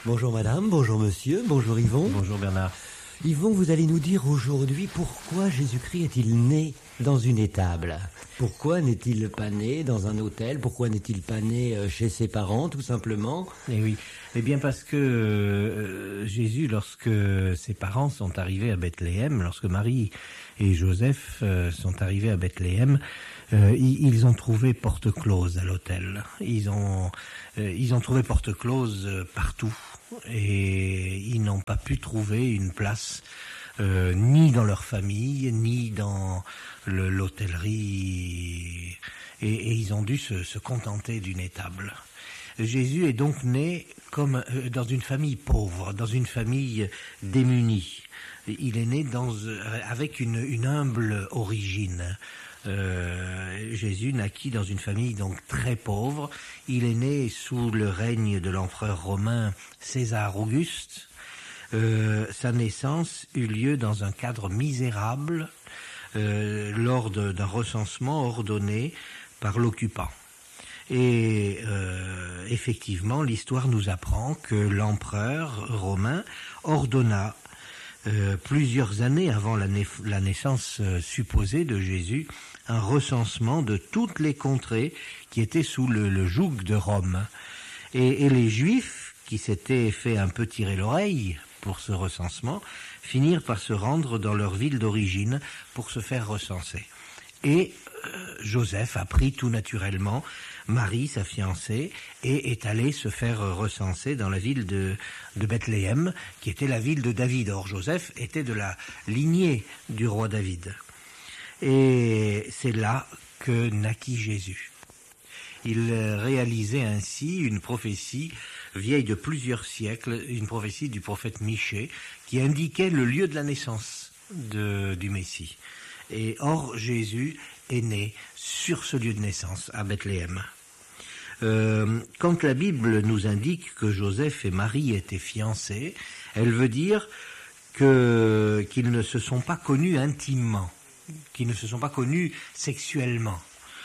Bonjour madame, bonjour monsieur, bonjour Yvon. Bonjour Bernard. Yvon, vous allez nous dire aujourd'hui pourquoi Jésus-Christ est-il né dans une étable? Pourquoi n'est-il pas né dans un hôtel? Pourquoi n'est-il pas né chez ses parents, tout simplement? Eh oui, eh bien parce que Jésus, lorsque ses parents sont arrivés à Bethléem, lorsque Marie et Joseph sont arrivés à Bethléem, ils ont trouvé porte close à l'hôtel. Ils ont trouvé porte close partout et ils n'ont pas pu trouver une place ni dans leur famille, ni dans l'hôtellerie, et ils ont dû se contenter d'une étable. Jésus est donc né comme dans une famille pauvre, dans une famille démunie. Il est né avec une humble origine. Jésus naquit dans une famille donc très pauvre. Il est né sous le règne de l'empereur romain César Auguste. Sa naissance eut lieu dans un cadre misérable lors d'un recensement ordonné par l'occupant. Et effectivement, l'histoire nous apprend que l'empereur romain ordonna plusieurs années avant la naissance supposée de Jésus un recensement de toutes les contrées qui étaient sous le joug de Rome. Et les Juifs, qui s'étaient fait un peu tirer l'oreille pour ce recensement, finirent par se rendre dans leur ville d'origine pour se faire recenser. Et Joseph a pris tout naturellement Marie, sa fiancée, et est allé se faire recenser dans la ville de Bethléem, qui était la ville de David. Or, Joseph était de la lignée du roi David. Et c'est là que naquit Jésus. Il réalisait ainsi une prophétie vieille de plusieurs siècles, une prophétie du prophète Michée, qui indiquait le lieu de la naissance du Messie. Et or, Jésus est né sur ce lieu de naissance, à Bethléem. Quand la Bible nous indique que Joseph et Marie étaient fiancés, elle veut dire qu'ils ne se sont pas connus intimement, qu'ils ne se sont pas connus sexuellement.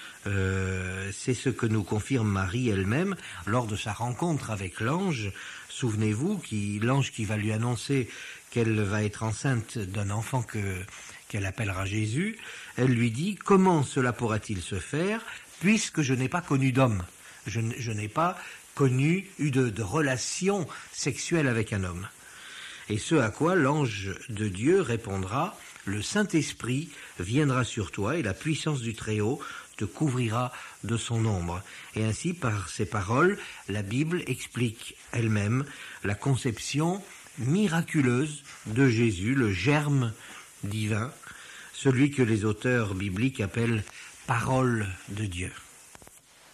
C'est ce que nous confirme Marie elle-même lors de sa rencontre avec l'ange. Souvenez-vous, l'ange qui va lui annoncer qu'elle va être enceinte d'un enfant qu'elle appellera Jésus, elle lui dit « Comment cela pourra-t-il se faire puisque je n'ai pas connu d'homme ?» Je n'ai pas eu de relation sexuelle avec un homme. Et ce à quoi l'ange de Dieu répondra « Le Saint-Esprit viendra sur toi et la puissance du Très-Haut te couvrira de son ombre. » Et ainsi, par ces paroles, la Bible explique elle-même la conception miraculeuse de Jésus, le germe divin, celui que les auteurs bibliques appellent « parole de Dieu ».